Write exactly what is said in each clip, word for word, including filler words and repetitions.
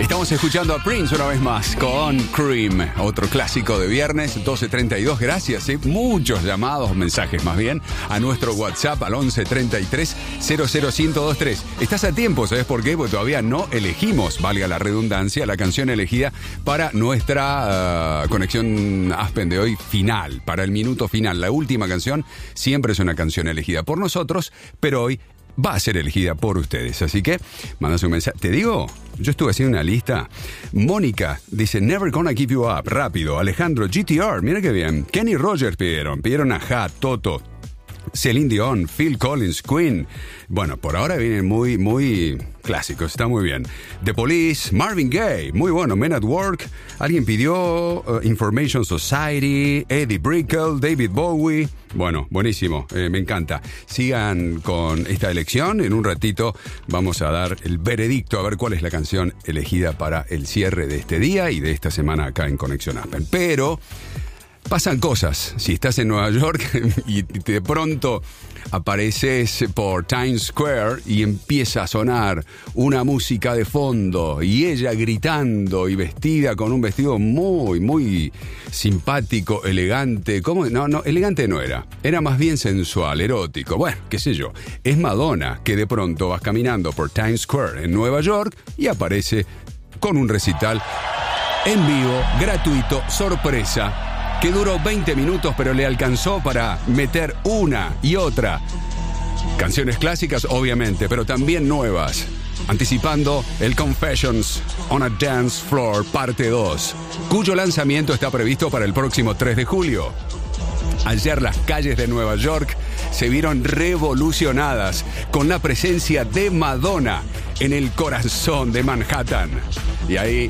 Estamos escuchando a Prince una vez más con Cream, otro clásico de viernes, doce treinta y dos. Gracias, ¿eh? Muchos llamados, mensajes más bien, a nuestro WhatsApp al once treinta y tres cero cero ciento veintitrés. Estás a tiempo, ¿sabes por qué? Porque todavía no elegimos, valga la redundancia, la canción elegida para nuestra uh, conexión Aspen de hoy final, para el minuto final. La última canción siempre es una canción elegida por nosotros, pero hoy va a ser elegida por ustedes. Así que, mandas un mensaje. Te digo, yo estuve haciendo una lista. Mónica dice, Never Gonna Give You Up. Rápido. Alejandro, G T R. Mira qué bien. Kenny Rogers pidieron. Pidieron a Ja, Toto, Celine Dion, Phil Collins, Queen. Bueno, por ahora vienen muy, muy clásicos. Está muy bien. The Police, Marvin Gaye. Muy bueno. Men at Work. Alguien pidió uh, Information Society, Eddie Brickell, David Bowie. Bueno, buenísimo. Eh, me encanta. Sigan con esta elección. En un ratito vamos a dar el veredicto a ver cuál es la canción elegida para el cierre de este día y de esta semana acá en Conexión Aspen. Pero pasan cosas. Si estás en Nueva York y de pronto apareces por Times Square y empieza a sonar una música de fondo y ella gritando y vestida con un vestido muy, muy simpático, elegante. ¿Cómo? No, no, elegante no era. Era más bien sensual, erótico. Bueno, qué sé yo. Es Madonna, que de pronto vas caminando por Times Square en Nueva York y aparece con un recital en vivo, gratuito, sorpresa, que duró veinte minutos, pero le alcanzó para meter una y otra. Canciones clásicas, obviamente, pero también nuevas. Anticipando el Confessions on a Dance Floor, parte dos, cuyo lanzamiento está previsto para el próximo tres de julio. Ayer las calles de Nueva York se vieron revolucionadas con la presencia de Madonna en el corazón de Manhattan. Y ahí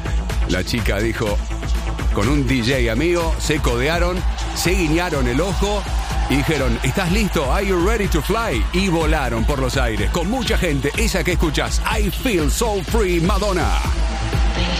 la chica dijo, con un D J amigo, se codearon, se guiñaron el ojo y dijeron, ¿estás listo? Are you ready to fly? Y volaron por los aires con mucha gente, esa que escuchas, I Feel So Free, Madonna.